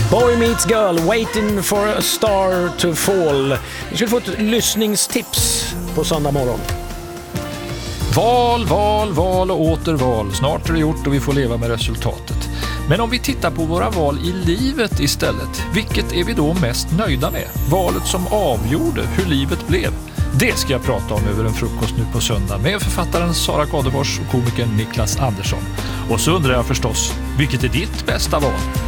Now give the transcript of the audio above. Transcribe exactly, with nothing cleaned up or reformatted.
Boy Meets Girl, Waiting for a Star to Fall. Vi skulle få ett lyssningstips på söndag morgon. Val, val, val och åter val. Snart är det gjort och vi får leva med resultatet. Men om vi tittar på våra val i livet istället, vilket är vi då mest nöjda med? Valet som avgjorde hur livet blev. Det ska jag prata om över en frukost nu på söndag med författaren Sara Kadefors och komikern Niklas Andersson. Och så undrar jag förstås, vilket är ditt bästa val?